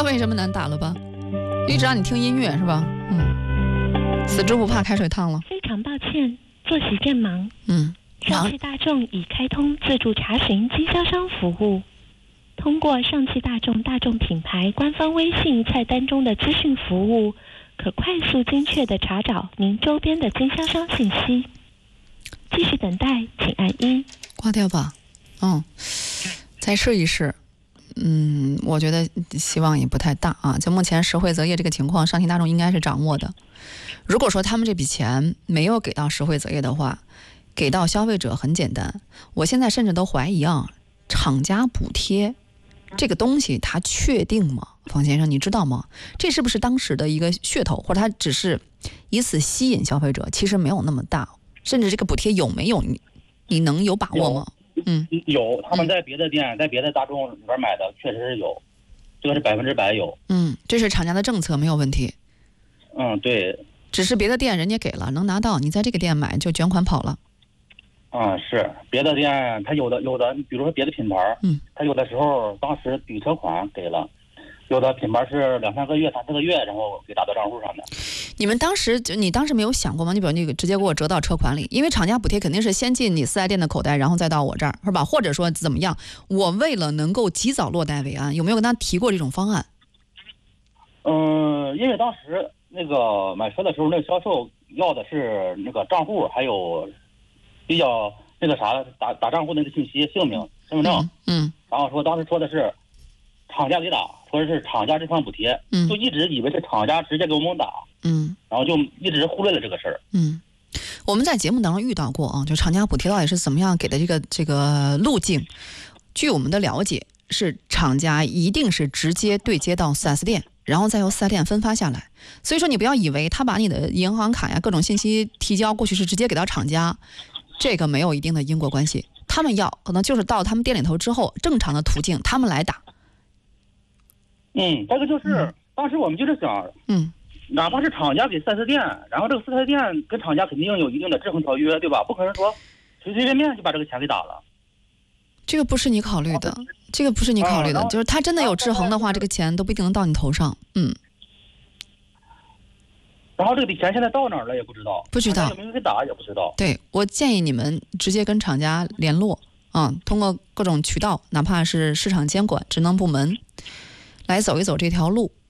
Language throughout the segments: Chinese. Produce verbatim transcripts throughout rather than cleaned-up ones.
为什么难打了吧？一直让你听音乐是吧？嗯，死猪不怕开水烫了。 非常抱歉，作息正忙。 嗯， 上汽大众已开通自助查询经销商服务，通过上汽大众大众品牌官方微信菜单中的资讯服务，可快速精确地查找您周边的经销商信息。继续等待，请按一。 挂掉吧。嗯，再试一试。嗯，我觉得希望也不太大啊。就目前实惠择业这个情况，上汽大众应该是掌握的。如果说他们这笔钱没有给到实惠择业的话，给到消费者很简单。我现在甚至都怀疑啊，厂家补贴这个东西它确定吗？方先生，你知道吗？这是不是当时的一个噱头，或者它只是以此吸引消费者？其实没有那么大，甚至这个补贴有没有，你你能有把握吗？嗯， 有，他们在别的店、嗯、在别的大众里边买的，确实是有，这个是百分之百有。 嗯，这是厂家的政策，没有问题。 嗯，对。 只是别的店人家给了，能拿到，你在这个店买就卷款跑了。 嗯，是别的店，他有的有的，比如说别的品牌，嗯，他有的时候当时抵车款给了，有的品牌是两三个月、三四个月，然后给打到账户上的。 你们当时就你当时没有想过吗？你比如那个直接给我折到车款里，因为厂家补贴肯定是先进你四 S 店的口袋，然后再到我这儿，是吧？或者说怎么样？我为了能够及早落袋为安，有没有跟他提过这种方案？ 嗯，因为当时那个买车的时候，那个销售要的是那个账户，还有比较那个啥打打账户那个信息、姓名、身份证， 嗯，嗯然后说当时说的是厂家给打，说的是厂家这款补贴，嗯，就一直以为是厂家直接给我们打，嗯，然后就一直忽略了这个事儿， 嗯。我们在节目当中遇到过啊，就厂家补贴到底是怎么样给的这个这个路径。据我们的了解，是厂家一定是直接对接到 四 S 店，然后再由四 S 店分发下来。所以说你不要以为他把你的银行卡呀各种信息提交过去是直接给到厂家，这个没有一定的因果关系。他们要可能就是到他们店里头之后，正常的途径他们来打。 嗯，这个就是、嗯、当时我们就是想，嗯。哪怕是厂家给 四 S 店，然后这个四 S 店跟厂家肯定有一定的制衡条约，对吧？不可能说随随便便就把这个钱给打了。 这个不是你考虑的，这个不是你考虑的，就是他真的有制衡的话，这个钱都不一定能到你头上。嗯。 然后这笔钱现在到哪儿了也不知道， 不知道有没有给打也不知道。 对，我建议你们直接跟厂家联络啊、嗯，通过各种渠道，哪怕是市场监管、职能部门，来走一走这条路。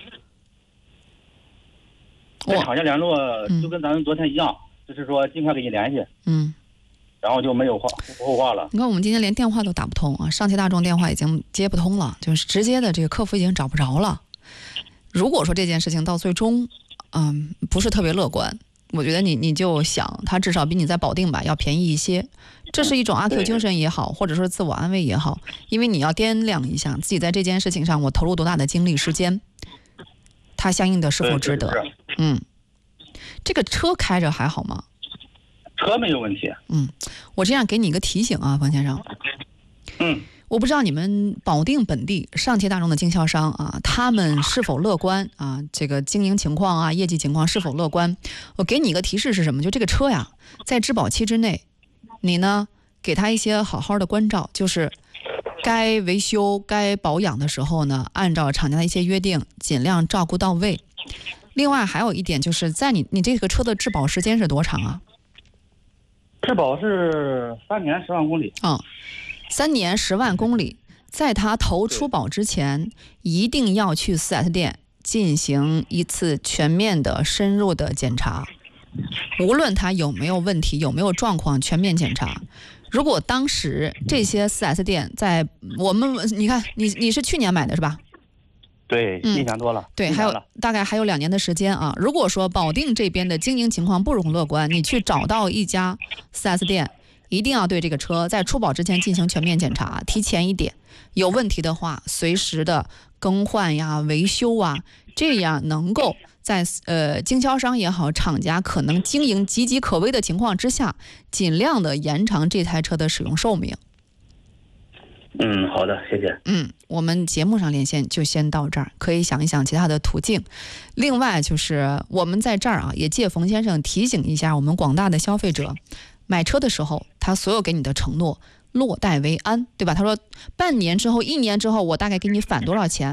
跟厂家联络就跟咱们昨天一样、嗯、就是说尽快给你联系，嗯，然后就没有话后话了。 你看我们今天连电话都打不通啊，上汽大众电话已经接不通了，就是直接的这个客服已经找不着了。如果说这件事情到最终嗯不是特别乐观，我觉得你你就想它至少比你在保定吧要便宜一些，这是一种阿 Q 精神也好，或者说自我安慰也好，因为你要掂量一下自己在这件事情上我投入多大的精力时间，它相应的是否值得。嗯，这个车开着还好吗？ 车没有问题。 嗯，我这样给你一个提醒啊，方先生。 嗯， 我不知道你们保定本地上汽大众的经销商啊，他们是否乐观啊？这个经营情况啊，业绩情况是否乐观？我给你一个提示是什么？就这个车呀，在质保期之内，你呢给他一些好好的关照，就是该维修、该保养的时候呢，按照厂家的一些约定，尽量照顾到位。另外还有一点就是在你你这个车的质保时间是多长啊？ 质保是三年十万公里。 嗯，三年十万公里，在他投出保之前，一定要去 四 S 店进行一次全面的深入的检查，无论他有没有问题，有没有状况，全面检查。如果当时这些 四 S 店在我们你看你你是去年买的是吧？ 对，一年多了。 嗯、对，还有大概还有两年的时间啊。如果说保定这边的经营情况不容乐观，你去找到一家 四 S 店，一定要对这个车在出保之前进行全面检查，提前一点，有问题的话随时的更换呀、维修啊，这样能够在呃经销商也好，厂家可能经营岌岌可危的情况之下，尽量的延长这台车的使用寿命。 嗯，好的，谢谢。 嗯，我们节目上连线就先到这儿，可以想一想其他的途径。另外就是我们在这儿啊，也借冯先生提醒一下我们广大的消费者，买车的时候，他所有给你的承诺，落袋为安，对吧？他说半年之后、一年之后，我大概给你返多少钱，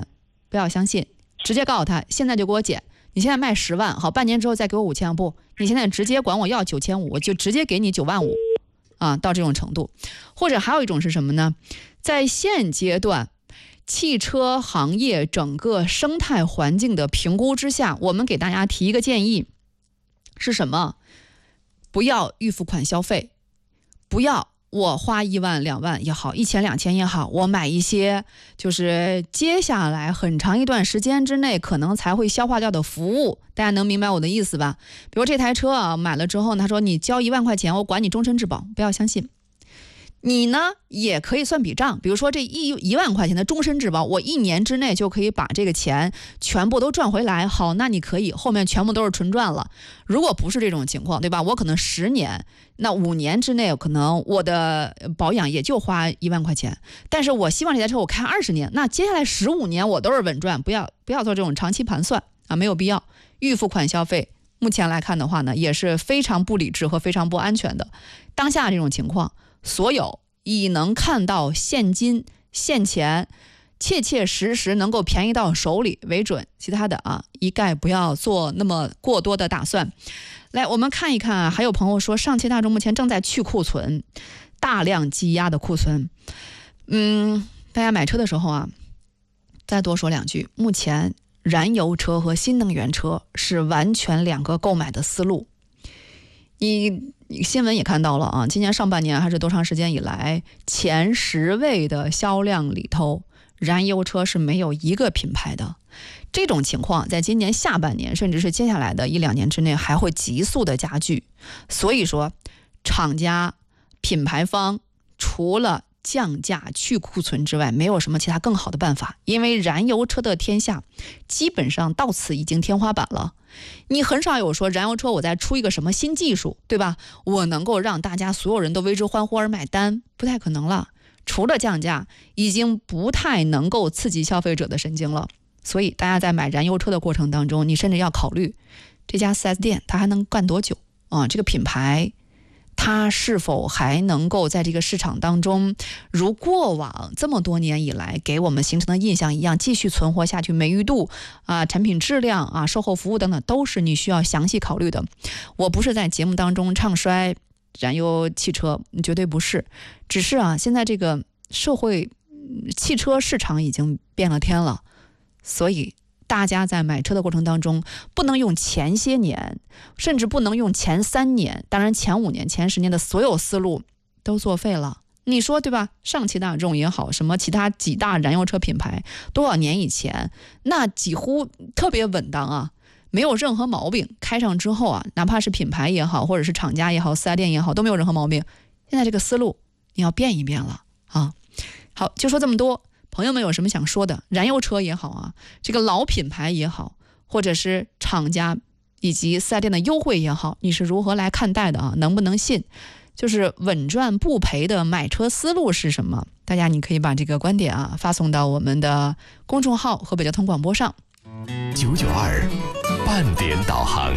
不要相信，直接告诉他，现在就给我减。你现在卖十万，好，半年之后再给我五千，不，你现在直接管我要九千五，我就直接给你九万五，啊，到这种程度。或者还有一种是什么呢？在现阶段，汽车行业整个生态环境的评估之下，我们给大家提一个建议，是什么？不要预付款消费，不要。我花一万两万也好，一千两千也好，我买一些就是接下来很长一段时间之内可能才会消化掉的服务，大家能明白我的意思吧？比如这台车啊，买了之后，他说你交一万块钱，我管你终身质保，不要相信。你呢也可以算笔账，比如说这一一万块钱的终身质保，我一年之内就可以把这个钱全部都赚回来。好，那你可以后面全部都是纯赚了。如果不是这种情况，对吧？我可能十年，那五年之内可能我的保养也就花一万块钱，但是我希望这台车我开二十年，那接下来十五年我都是稳赚，不要不要做这种长期盘算啊，没有必要。预付款消费，目前来看的话呢，也是非常不理智和非常不安全的。当下这种情况。所有以能看到现金现钱切切实实能够便宜到手里为准，其他的啊一概不要做那么过多的打算。来，我们看一看啊，还有朋友说上汽大众目前正在去库存，大量积压的库存。嗯，大家买车的时候啊，再多说两句，目前燃油车和新能源车是完全两个购买的思路。你新闻也看到了啊，今年上半年还是多长时间以来，前十位的销量里头，燃油车是没有一个品牌的。这种情况在今年下半年，甚至是接下来的一两年之内，还会急速的加剧。所以说，厂家、品牌方除了降价去库存之外，没有什么其他更好的办法，因为燃油车的天下基本上到此已经天花板了。你很少有说燃油车我再出一个什么新技术，对吧？我能够让大家所有人都为之欢呼而买单，不太可能了。除了降价，已经不太能够刺激消费者的神经了。所以大家在买燃油车的过程当中，你甚至要考虑这家 四 S 店它还能干多久啊？这个品牌它是否还能够在这个市场当中，如过往这么多年以来给我们形成的印象一样，继续存活下去？美誉度啊、产品质量啊、售后服务等等，都是你需要详细考虑的。我不是在节目当中唱衰燃油汽车，绝对不是，只是啊，现在这个社会汽车市场已经变了天了，所以大家在买车的过程当中，不能用前些年，甚至不能用前三年，当然前五年、前十年的所有思路都作废了。你说对吧？上汽大众也好，什么其他几大燃油车品牌，多少年以前那几乎特别稳当啊，没有任何毛病。开上之后啊，哪怕是品牌也好，或者是厂家也好，四 S 店也好，都没有任何毛病。现在这个思路你要变一变了啊！好，就说这么多。朋友们有什么想说的？燃油车也好啊，这个老品牌也好，或者是厂家以及四 S 店的优惠也好，你是如何来看待的啊？能不能信？就是稳赚不赔的买车思路是什么？大家你可以把这个观点啊发送到我们的公众号河北交通广播上。 九九二半点导航。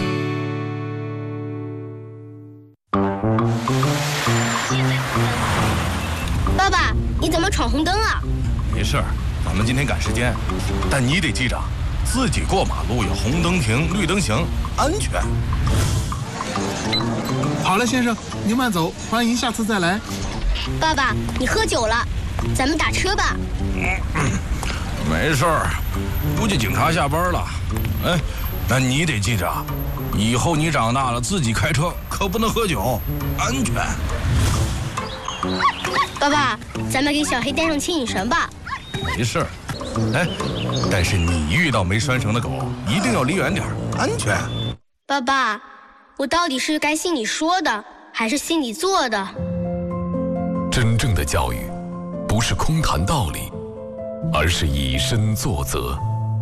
爸爸，你怎么闯红灯了？ 没事儿，咱们今天赶时间，但你得记着，自己过马路有红灯停，绿灯行，安全。 好了，先生，您慢走，欢迎下次再来。 爸爸，你喝酒了，咱们打车吧。 嗯，没事儿，估计警察下班了。哎，那你得记着，以后你长大了自己开车可不能喝酒，安全。 爸爸，咱们给小黑带上牵引绳吧。 没事儿，哎，但是你遇到没拴绳的狗，一定要离远点，安全。 爸爸，我到底是该信你说的，还是信你做的？ 真正的教育，不是空谈道理，而是以身作则。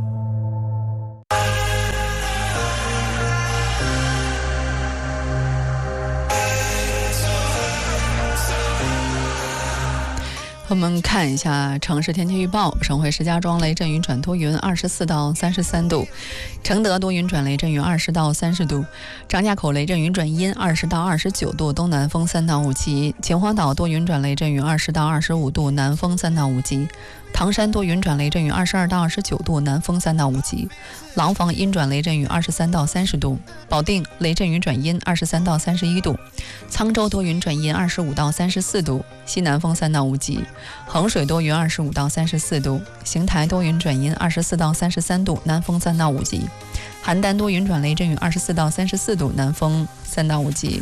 我们看一下城市天气预报。省会石家庄雷阵雨转多云，二十四到三十三度；承德多云转雷阵雨，二十到三十度；张家口雷阵雨转阴，二十到二十九度，东南风三到五级；秦皇岛多云转雷阵雨，二十到二十五度，南风三到五级； 唐山多云转雷阵雨，二十二到二十九度，南风三到五级；廊坊阴转雷阵雨，二十三到三十度；保定雷阵雨转阴，二十三到三十一度；沧州多云转阴，二十五到三十四度，西南风三到五级；衡水多云，二十五到三十四度；邢台多云转阴，二十四到三十三度，南风三到五级；邯郸多云转雷阵雨，二十四到三十四度，南风三到五级。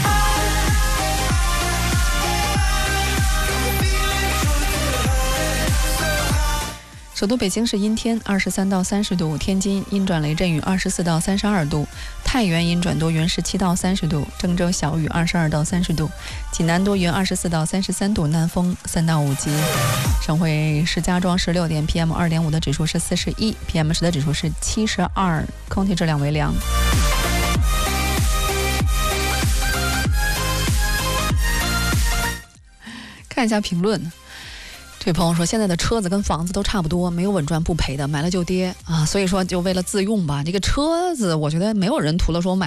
首都北京是阴天，二十三到三十度；天津阴转雷阵雨，二十四到三十二度；太原阴转多云，十七到三十度；郑州小雨，二十二到三十度；济南多云，二十四到三十三度，南风三到五级。省会石家庄十六点 P M 二点五 的指数是四十一 ，P M 十的指数是七十二，空气质量为良。看一下评论。这位朋友说，现在的车子跟房子都差不多，没有稳赚不赔的，买了就跌啊，所以说就为了自用吧。这个车子，我觉得没有人图了说买